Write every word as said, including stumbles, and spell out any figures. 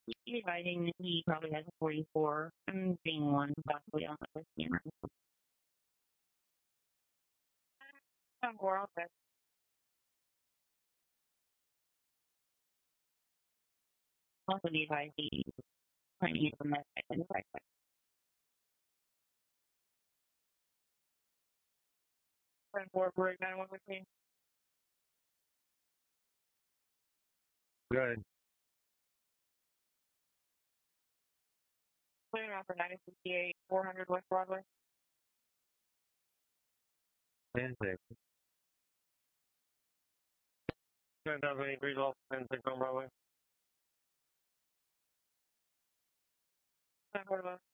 Dividing, he probably has a forty-four. I'm being one, possibly on the camera. I'm four, okay. Also divide the twenty from that side and right side. ten four, breakdown one fifteen. Good. Clearing out for nine sixty-eight, four hundred West Broadway. ten six. ten thousand eight degrees off, ten six on Broadway. ten four,